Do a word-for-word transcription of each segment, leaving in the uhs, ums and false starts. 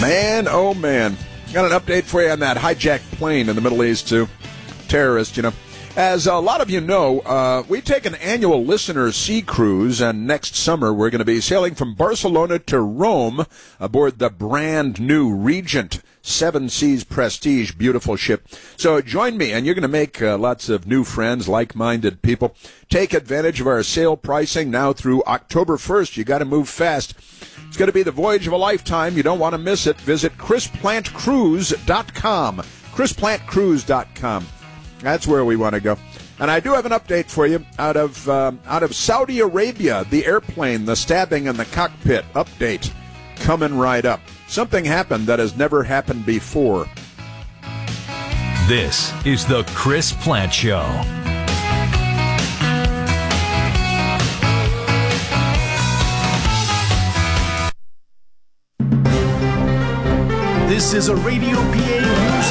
Man, oh man. Got an update for you on that hijacked plane in the Middle East, too. Terrorists, you know. As a lot of you know, uh, we take an annual listener sea cruise, and next summer we're going to be sailing from Barcelona to Rome aboard the brand new Regent Seven Seas Prestige, beautiful ship. So join me, and you're going to make uh, lots of new friends, like-minded people. Take advantage of our sale pricing now through October first. You got to move fast. It's going to be the voyage of a lifetime. You don't want to miss it. Visit chris plant cruise dot com. chris plant cruise dot com. That's where we want to go. And I do have an update for you out of um, out of Saudi Arabia. The airplane, the stabbing in the cockpit update coming right up. Something happened that has never happened before. This is the Chris Plant Show. This is a Radio P A News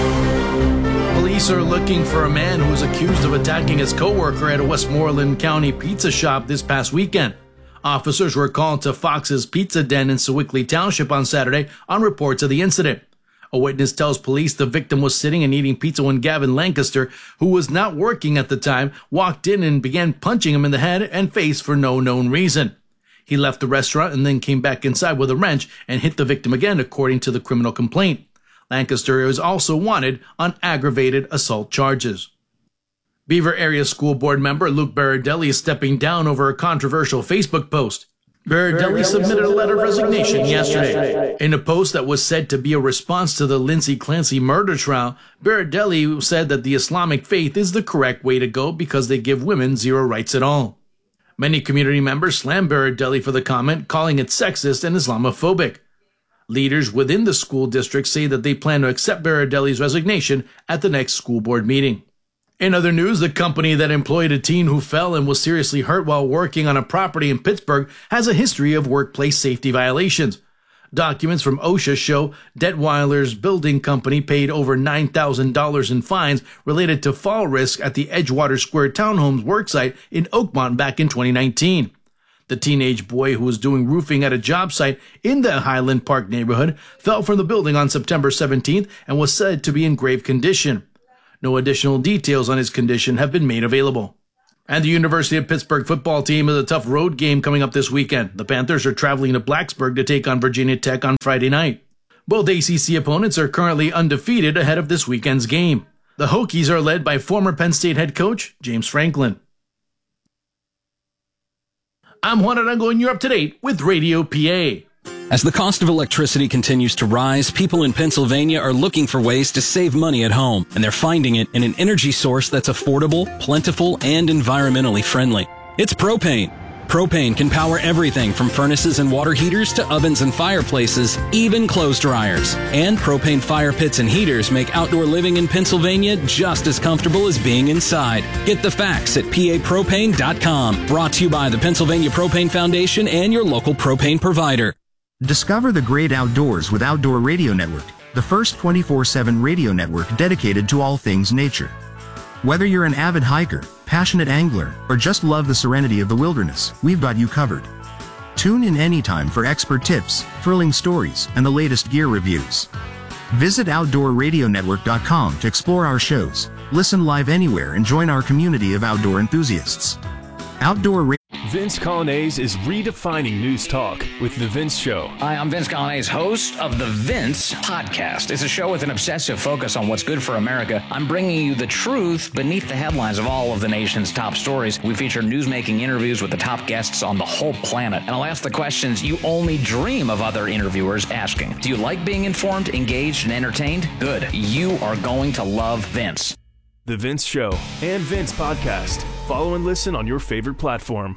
Update. Police are looking for a man who was accused of attacking his coworker at a Westmoreland County pizza shop this past weekend. Officers were called to Fox's Pizza Den in Sewickley Township on Saturday on reports of the incident. A witness tells police the victim was sitting and eating pizza when Gavin Lancaster, who was not working at the time, walked in and began punching him in the head and face for no known reason. He left the restaurant and then came back inside with a wrench and hit the victim again, according to the criminal complaint. Lancaster is also wanted on aggravated assault charges. Beaver Area School Board member Luke Baradelli is stepping down over a controversial Facebook post. Baradelli submitted a letter of resignation yesterday. In a post that was said to be a response to the Lindsay Clancy murder trial, Baradelli said that the Islamic faith is the correct way to go because they give women zero rights at all. Many community members slammed Baradelli for the comment, calling it sexist and Islamophobic. Leaders within the school district say that they plan to accept Baradelli's resignation at the next school board meeting. In other news, the company that employed a teen who fell and was seriously hurt while working on a property in Pittsburgh has a history of workplace safety violations. Documents from OSHA show Detweiler's building company paid over nine thousand dollars in fines related to fall risk at the Edgewater Square Townhomes worksite in Oakmont back in twenty nineteen. The teenage boy who was doing roofing at a job site in the Highland Park neighborhood fell from the building on September seventeenth and was said to be in grave condition. No additional details on his condition have been made available. And the University of Pittsburgh football team has a tough road game coming up this weekend. The Panthers are traveling to Blacksburg to take on Virginia Tech on Friday night. Both A C C opponents are currently undefeated ahead of this weekend's game. The Hokies are led by former Penn State head coach James Franklin. I'm Juan Arango and you're up to date with Radio P A. As the cost of electricity continues to rise, people in Pennsylvania are looking for ways to save money at home, and they're finding it in an energy source that's affordable, plentiful, and environmentally friendly. It's propane. Propane can power everything from furnaces and water heaters to ovens and fireplaces, even clothes dryers. And propane fire pits and heaters make outdoor living in Pennsylvania just as comfortable as being inside. Get the facts at P A propane dot com. Brought to you by the Pennsylvania Propane Foundation and your local propane provider. Discover the great outdoors with Outdoor Radio Network, the first twenty-four seven radio network dedicated to all things nature. Whether you're an avid hiker, passionate angler, or just love the serenity of the wilderness, we've got you covered. Tune in anytime for expert tips, thrilling stories, and the latest gear reviews. Visit outdoor radio network dot com to explore our shows, listen live anywhere, and join our community of outdoor enthusiasts. Outdoor Radio Vince Coglianese is redefining news talk with The Vince Show. Hi, I'm Vince Coglianese, host of The Vince Podcast. It's a show with an obsessive focus on what's good for America. I'm bringing you the truth beneath the headlines of all of the nation's top stories. We feature news-making interviews with the top guests on the whole planet. And I'll ask the questions you only dream of other interviewers asking. Do you like being informed, engaged, and entertained? Good. You are going to love Vince. The Vince Show and Vince Podcast. Follow and listen on your favorite platform.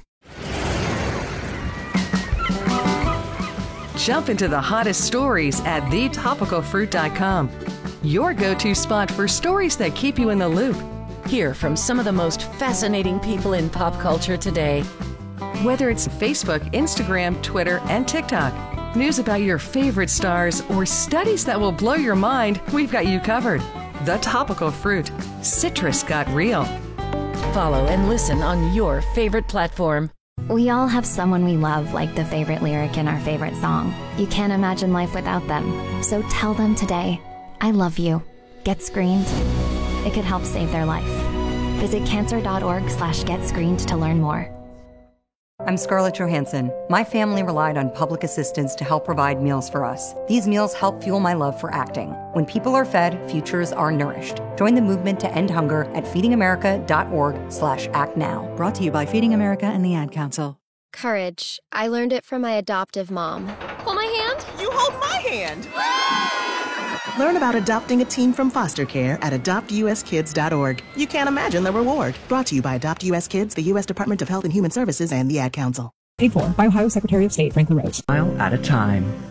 Jump into the hottest stories at the topical fruit dot com. Your go-to spot for stories that keep you in the loop. Hear from some of the most fascinating people in pop culture today. Whether it's Facebook, Instagram, Twitter, and TikTok, news about your favorite stars, or studies that will blow your mind, we've got you covered. The Topical Fruit. Citrus got real. Follow and listen on your favorite platform. We all have someone we love, like the favorite lyric in our favorite song. You can't imagine life without them. So tell them today, I love you. Get screened. It could help save their life. Visit cancer.org slash get screened to learn more. I'm Scarlett Johansson. My family relied on public assistance to help provide meals for us. These meals help fuel my love for acting. When people are fed, futures are nourished. Join the movement to end hunger at feedingamerica.org slash act now. Brought to you by Feeding America and the Ad Council. Courage. I learned it from my adoptive mom. Hold my hand. You hold my hand. Learn about adopting a teen from foster care at adopt u s kids dot org. You can't imagine the reward. Brought to you by Adopt U S Kids, the U S Department of Health and Human Services, and the Ad Council. Paid for by Ohio Secretary of State Franklin Rose. Mile at a time.